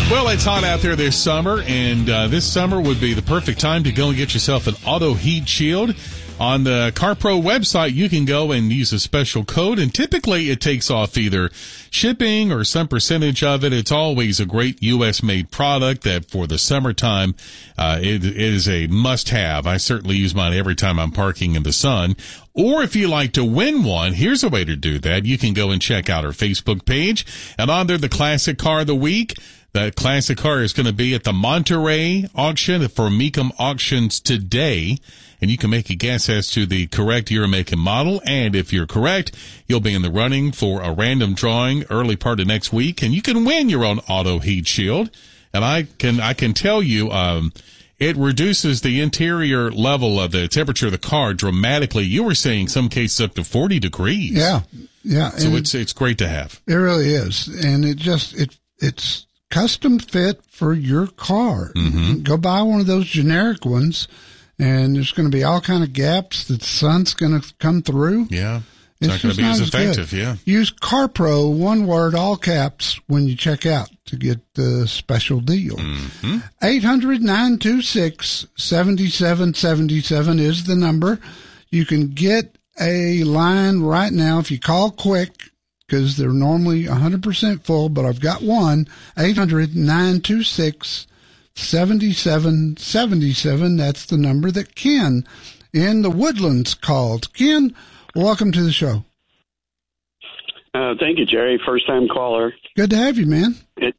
Well, it's hot out there this summer, and this summer would be the perfect time to go and get yourself an auto heat shield. On the CarPro website, you can go and use a special code, and typically it takes off either shipping or some percentage of it. It's always a great U.S.-made product that for the summertime, it is a must-have. I certainly use mine every time I'm parking in the sun. Or if you like to win one, here's a way to do that. You can go and check out our Facebook page, and on there, the Classic Car of the Week. That classic car is going to be at the Monterey auction for Mecum Auctions today. And you can make a guess as to the correct year, make, and model. And if you're correct, you'll be in the running for a random drawing early part of next week. And you can win your own auto heat shield. And I can tell you, it reduces the interior level of the temperature of the car dramatically. You were saying some cases up to 40 degrees. Yeah. Yeah. So it's great to have. It really is. And it's custom fit for your car. Mm-hmm. Go buy one of those generic ones, and there's going to be all kind of gaps that the sun's going to come through. Yeah. It's not going to be as effective, yeah. Use CarPro, one word, all caps, when you check out to get the special deal. Mm-hmm. 800-926-7777 is the number. You can get a line right now if you call quick, because they're normally 100% full, but I've got one, 800-926-7777. That's the number that Ken in the Woodlands called. Ken, welcome to the show. Thank you, Jerry. First-time caller. Good to have you, man.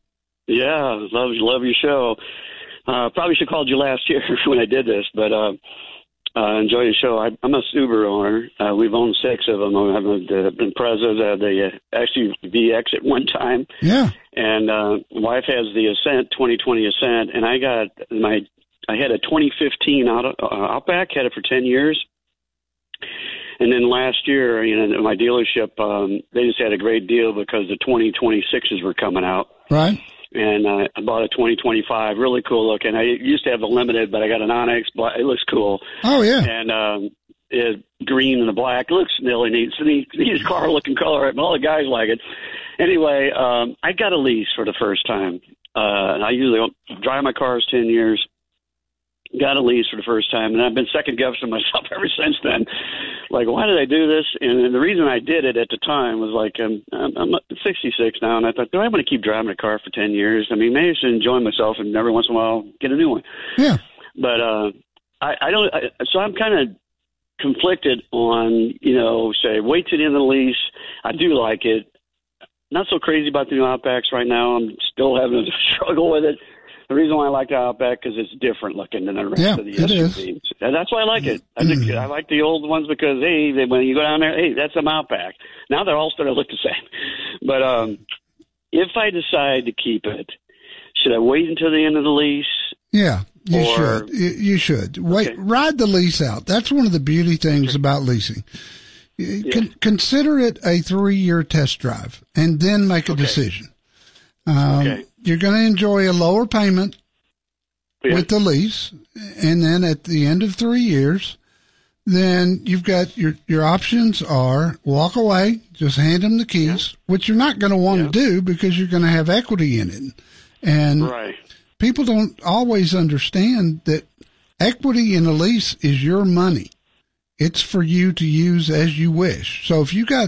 Love your show. Probably should have called you last year when I did this, but enjoy your show. I'm a Subaru owner. We've owned 6 of them. I've been president of the SUVX at one time. Yeah. And wife has the Ascent, 2020 Ascent, and I had a 2015 Outback, had it for 10 years. And then last year, my dealership, they just had a great deal because the 2026s were coming out. Right. And I bought a 2025, really cool looking. I used to have the Limited, but I got an Onyx. It looks cool. Oh, yeah. And it's green and the black. It looks really neat. It's a neat car-looking color. All the guys like it. Anyway, I got a lease for the first time. And I usually drive my cars 10 years. Got a lease for the first time, and I've been second-guessing myself ever since then. Like, why did I do this? And the reason I did it at the time was like, I'm 66 now, and I thought, do I want to keep driving a car for 10 years? I mean, maybe I should enjoy myself and every once in a while get a new one. Yeah. But I don't. So I'm kind of conflicted on, say, wait till the end of the lease. I do like it. Not so crazy about the new Outbacks right now. I'm still having a struggle with it. The reason why I like the Outback is it's different looking than the rest of the SUVs. And that's why I like it. I I like the old ones because, when you go down there, that's an Outback. Now they're all starting to look the same. But if I decide to keep it, should I wait until the end of the lease? Yeah, you should. You should. Wait, ride the lease out. That's one of the beauty things about leasing. Consider it a 3-year test drive and then make a decision. You're going to enjoy a lower payment with the lease, and then at the end of 3 years, then you've got your options are walk away, just hand them the keys, which you're not going to want to do because you're going to have equity in it. And people don't always understand that equity in a lease is your money. It's for you to use as you wish. So if you got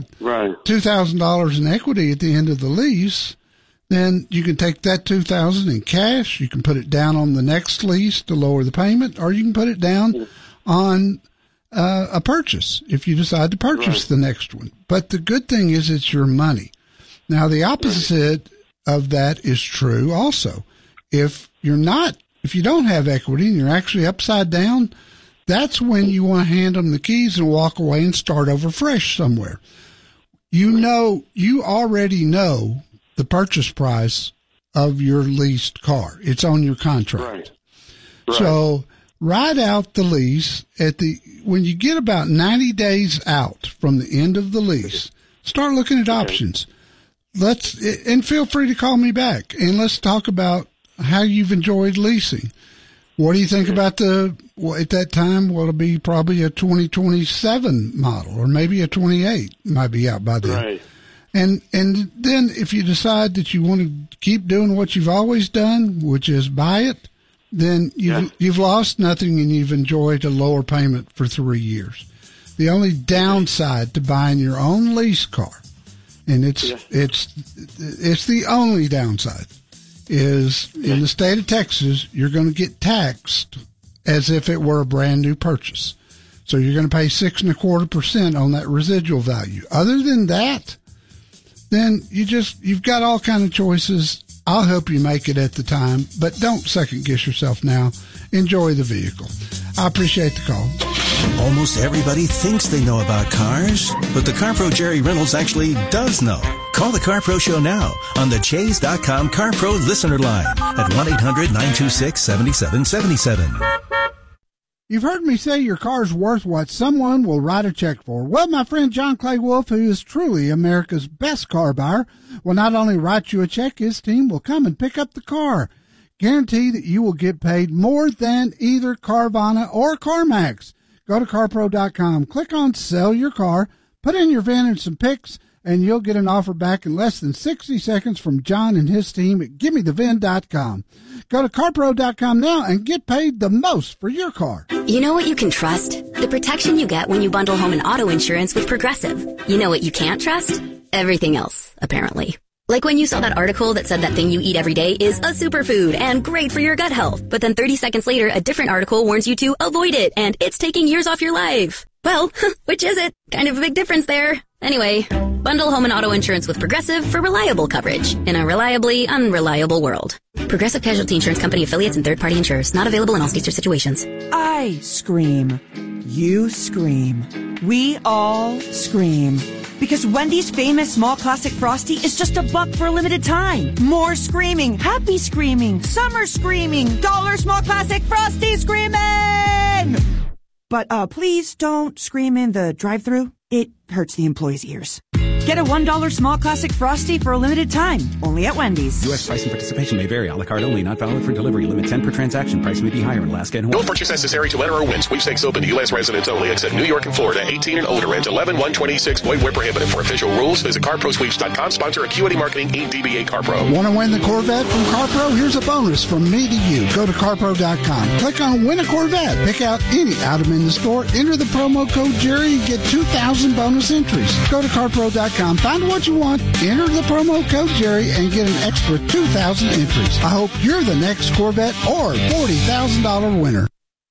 $2,000 in equity at the end of the lease, then you can take that $2,000 in cash. You can put it down on the next lease to lower the payment, or you can put it down on a purchase if you decide to purchase the next one. But the good thing is it's your money. Now, the opposite of that is true also. If you don't have equity and you're actually upside down, that's when you want to hand them the keys and walk away and start over fresh somewhere. You already know the purchase price of your leased car. It's on your contract. Right. So ride out the lease when you get about 90 days out from the end of the lease, start looking at options. And feel free to call me back and let's talk about how you've enjoyed leasing. What do you think about at that time, it'll be probably a 2027 model or maybe a 28 might be out by then. Right. And then if you decide that you want to keep doing what you've always done, which is buy it, then you've lost nothing and you've enjoyed a lower payment for 3 years. The only downside to buying your own lease car, and it's the only downside, is in the state of Texas, you're going to get taxed as if it were a brand new purchase. So you're going to pay 6.25% on that residual value. Other than that, then you've got all kind of choices. I'll help you make it at the time, but don't second guess yourself now. Enjoy the vehicle. I appreciate the call. Almost everybody thinks they know about cars, but the CarPro Jerry Reynolds actually does know. Call the CarPro Show now on the Chase.com CarPro listener line at 1-800-926-7777. You've heard me say your car's worth what someone will write a check for. Well, my friend John Clay Wolf, who is truly America's best car buyer, will not only write you a check, his team will come and pick up the car. Guarantee that you will get paid more than either Carvana or CarMax. Go to CarPro.com, click on Sell Your Car, put in your VIN and some pics, and you'll get an offer back in less than 60 seconds from John and his team at GimmeTheVIN.com. Go to CarPro.com now and get paid the most for your car. You know what you can trust? The protection you get when you bundle home and auto insurance with Progressive. You know what you can't trust? Everything else, apparently. Like when you saw that article that said that thing you eat every day is a superfood and great for your gut health. But then 30 seconds later, a different article warns you to avoid it and it's taking years off your life. Well, which is it? Kind of a big difference there. Anyway, bundle home and auto insurance with Progressive for reliable coverage in a reliably unreliable world. Progressive Casualty Insurance Company affiliates and third-party insurers. Not available in all states or situations. I scream. You scream. We all scream. Because Wendy's famous small classic Frosty is just $1 for a limited time. More screaming, happy screaming, summer screaming, dollar small classic Frosty screaming! But please don't scream in the drive-thru. It hurts the employees' ears. Get a $1 small classic Frosty for a limited time, only at Wendy's. U.S. price and participation may vary. A la carte only, not valid for delivery. Limit 10 per transaction. Price may be higher in Alaska and Hawaii. No purchase necessary to enter or win. Sweepstakes open to U.S. residents only, except New York and Florida. 18 and older. Rent 11-126. Void where prohibited. For official rules, visit CarProSweeps.com. Sponsor Acuity Marketing, Inc. DBA CarPro. Want to win the Corvette from CarPro? Here's a bonus from me to you. Go to CarPro.com. Click on Win a Corvette. Pick out any item in the store. Enter the promo code Jerry and get 2,000 bonus entries. Go to CarPro.com. Find what you want, enter the promo code Jerry, and get an extra 2,000 entries. I hope you're the next Corvette or $40,000 winner.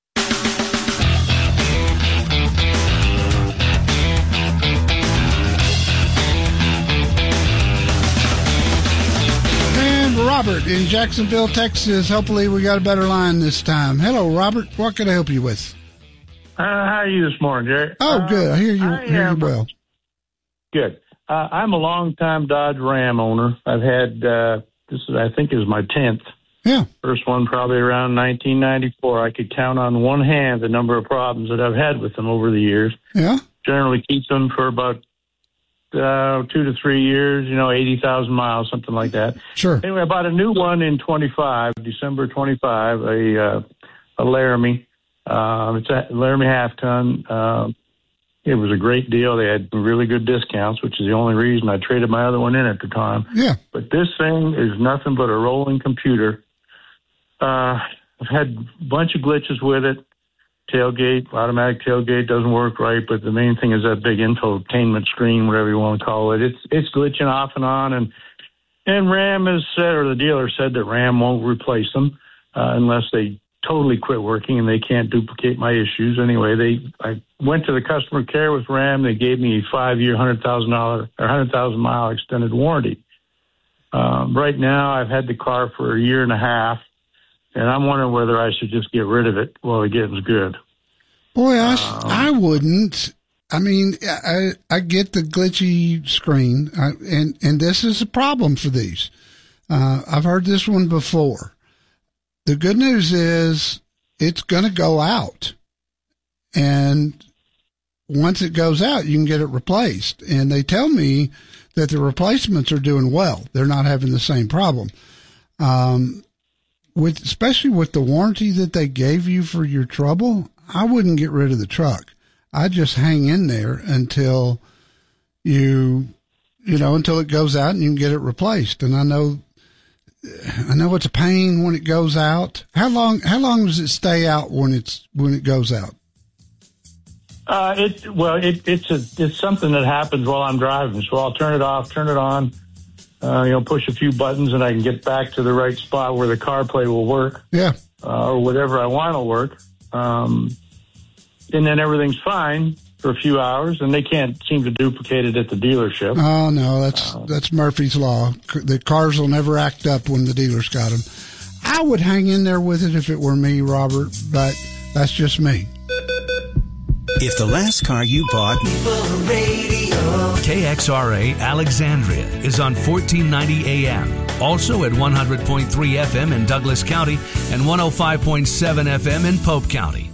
And Robert in Jacksonville, Texas. Hopefully we got a better line this time. Hello, Robert. What can I help you with? How are you this morning, Jerry? Oh, good. I hear you well. Good. I'm a long-time Dodge Ram owner. I've had, I think is my 10th. Yeah. First one probably around 1994. I could count on one hand the number of problems that I've had with them over the years. Yeah. Generally keep them for about 2 to 3 years, 80,000 miles, something like that. Sure. Anyway, I bought a new one in December 25, a Laramie. It's a Laramie half-ton. It was a great deal. They had really good discounts, which is the only reason I traded my other one in at the time. Yeah. But this thing is nothing but a rolling computer. I've had a bunch of glitches with it. Automatic tailgate doesn't work right, but the main thing is that big infotainment screen, whatever you want to call it. It's glitching off and on, and Ram has said, or the dealer said that Ram won't replace them unless they totally quit working and they can't duplicate my issues. Anyway, I went to the customer care with Ram. They gave me a 5-year, $100,000 mile extended warranty. Right now, I've had the car for a year and a half, and I'm wondering whether I should just get rid of it while the getting's good. Boy, I wouldn't. I mean, I get the glitchy screen, and this is a problem for these. I've heard this one before. The good news is it's going to go out. And once it goes out, you can get it replaced. And they tell me that the replacements are doing well. They're not having the same problem. Especially with the warranty that they gave you for your trouble, I wouldn't get rid of the truck. I'd just hang in there until you until it goes out and you can get it replaced. And I know it's a pain when it goes out. How long does it stay out when it goes out? It's something that happens while I'm driving. So I'll turn it off, turn it on, push a few buttons, and I can get back to the right spot where the CarPlay will work. Yeah. Or whatever I want to work. And then everything's fine for a few hours, and they can't seem to duplicate it at the dealership. Oh, no, that's Murphy's Law. The cars will never act up when the dealer's got them. I would hang in there with it if it were me, Robert, but that's just me. If the last car you bought... KXRA Alexandria is on 1490 AM. Also at 100.3 FM in Douglas County and 105.7 FM in Pope County.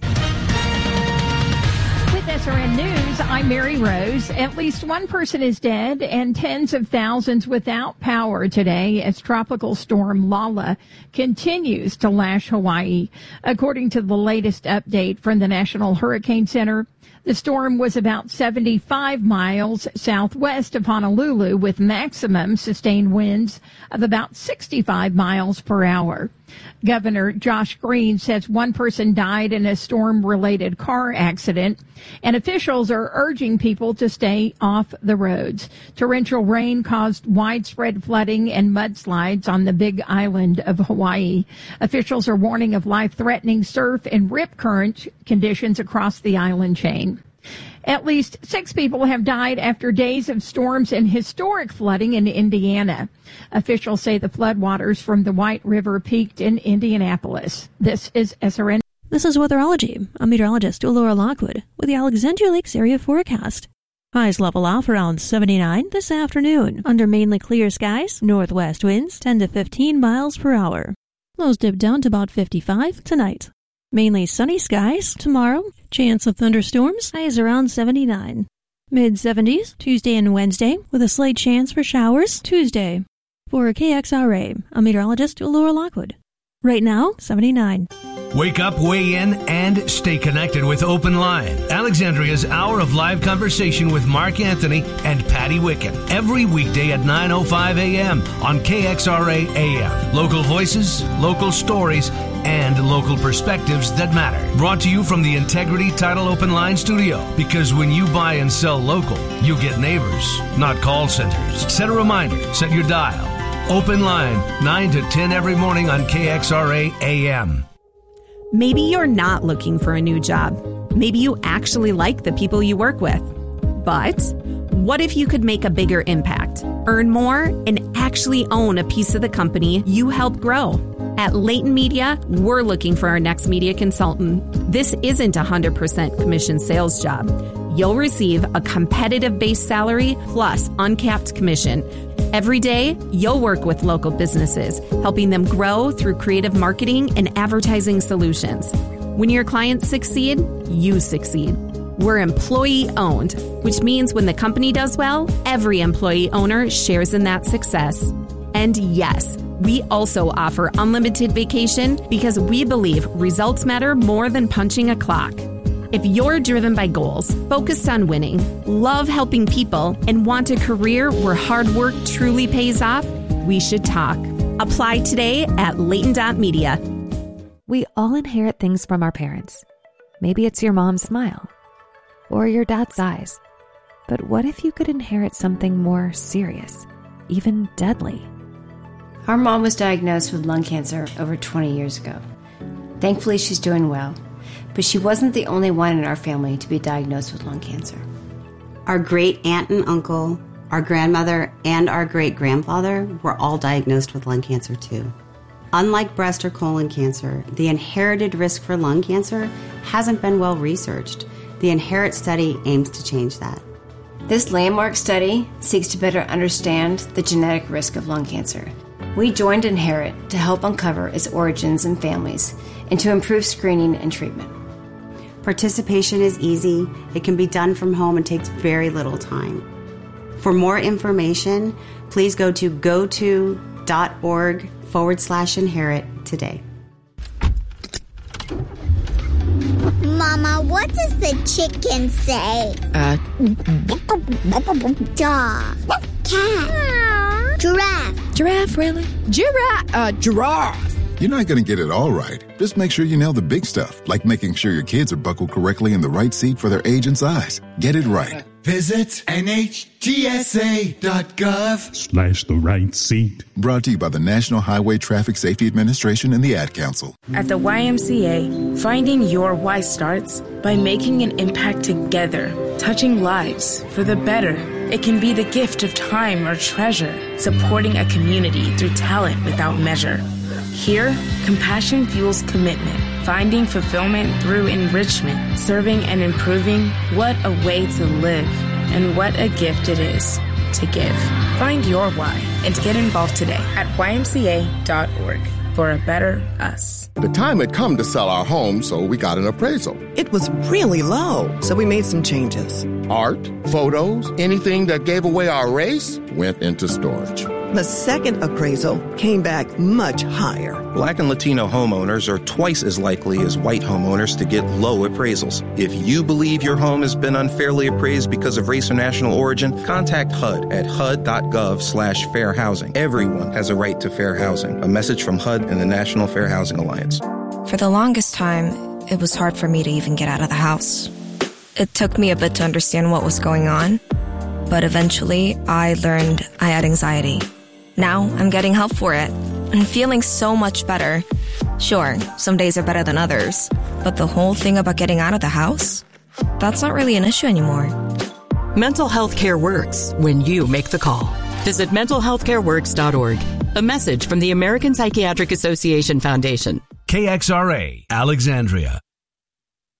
SRN News, I'm Mary Rose. At least one person is dead and tens of thousands without power today as tropical storm Lala continues to lash Hawaii. According to the latest update from the National Hurricane Center, the storm was about 75 miles southwest of Honolulu with maximum sustained winds of about 65 miles per hour. Governor Josh Green says one person died in a storm-related car accident, and officials are urging people to stay off the roads. Torrential rain caused widespread flooding and mudslides on the Big Island of Hawaii. Officials are warning of life-threatening surf and rip current conditions across the island chain. At least 6 people have died after days of storms and historic flooding in Indiana. Officials say the floodwaters from the White River peaked in Indianapolis. This is SRN. This is Weatherology. I'm meteorologist Laura Lockwood with the Alexandria Lakes area forecast. Highs level off around 79 this afternoon under mainly clear skies, northwest winds 10 to 15 miles per hour. Lows dip down to about 55 tonight. Mainly sunny skies tomorrow. Chance of thunderstorms, highs around 79. Mid-70s Tuesday and Wednesday with a slight chance for showers Tuesday. For KXRA, I'm meteorologist Laura Lockwood. Right now, 79. Wake up, weigh in, and stay connected with Open Line. Alexandria's hour of live conversation with Mark Anthony and Patty Wicken. Every weekday at 9:05 a.m. on KXRA AM. Local voices, local stories, and local perspectives that matter. Brought to you from the Integrity Title Open Line studio. Because when you buy and sell local, you get neighbors, not call centers. Set a reminder. Set your dial. Open Line, 9 to 10 every morning on KXRA AM. Maybe you're not looking for a new job. Maybe you actually like the people you work with. But what if you could make a bigger impact, earn more, and actually own a piece of the company you helped grow? At Leighton Media, we're looking for our next media consultant. This isn't a 100% commission sales job. You'll receive a competitive base salary plus uncapped commission. Every day, you'll work with local businesses, helping them grow through creative marketing and advertising solutions. When your clients succeed, you succeed. We're employee-owned, which means when the company does well, every employee owner shares in that success. And yes, we also offer unlimited vacation because we believe results matter more than punching a clock. If you're driven by goals, focused on winning, love helping people, and want a career where hard work truly pays off, we should talk. Apply today at Leighton.media. We all inherit things from our parents. Maybe it's your mom's smile or your dad's eyes. But what if you could inherit something more serious, even deadly? Our mom was diagnosed with lung cancer over 20 years ago. Thankfully, she's doing well. But she wasn't the only one in our family to be diagnosed with lung cancer. Our great aunt and uncle, our grandmother, and our great-grandfather were all diagnosed with lung cancer too. Unlike breast or colon cancer, the inherited risk for lung cancer hasn't been well researched. The INHERIT study aims to change that. This landmark study seeks to better understand the genetic risk of lung cancer. We joined INHERIT to help uncover its origins and families and to improve screening and treatment. Participation is easy, it can be done from home, and takes very little time. For more information, please go to goto.org/inherit today. Mama, what does the chicken say? Dog. Cat. Giraffe. Giraffe, really? Giraffe. You're not going to get it all right. Just make sure you nail the big stuff, like making sure your kids are buckled correctly in the right seat for their age and size. Get it right. Visit NHTSA.gov/the right seat. Brought to you by the National Highway Traffic Safety Administration and the Ad Council. At the YMCA, finding your why starts by making an impact together, touching lives for the better. It can be the gift of time or treasure, supporting a community through talent without measure. Here, compassion fuels commitment, finding fulfillment through enrichment, serving and improving. What a way to live, and what a gift it is to give. Find your why and get involved today at ymca.org for a better us. The time had come to sell our home, so we got an appraisal. It was really low, so we made some changes. Art, photos, anything that gave away our race went into storage. The second appraisal came back much higher. Black and Latino homeowners are twice as likely as white homeowners to get low appraisals. If you believe your home has been unfairly appraised because of race or national origin, contact HUD at hud.gov/fair housing. Everyone has a right to fair housing. A message from HUD and the National Fair Housing Alliance. For the longest time, it was hard for me to even get out of the house. It took me a bit to understand what was going on, but eventually I learned I had anxiety. Now I'm getting help for it and feeling so much better. Sure, some days are better than others, but the whole thing about getting out of the house, that's not really an issue anymore. Mental health care works when you make the call. Visit mentalhealthcareworks.org. A message from the American Psychiatric Association Foundation. KXRA, Alexandria.